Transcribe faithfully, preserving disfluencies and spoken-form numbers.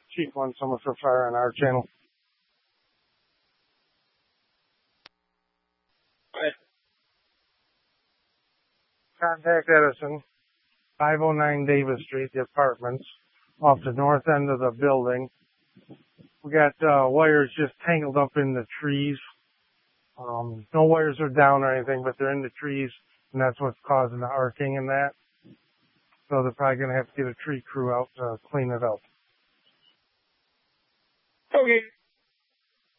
Chief One Summer for Fire on our channel. Right. Contact Edison, five oh nine Davis Street, the apartments, off the north end of the building. We got uh, wires just tangled up in the trees. Um, no wires are down or anything, but they're in the trees, and that's what's causing the arcing and that. So they're probably going to have to get a tree crew out to clean it up. Okay.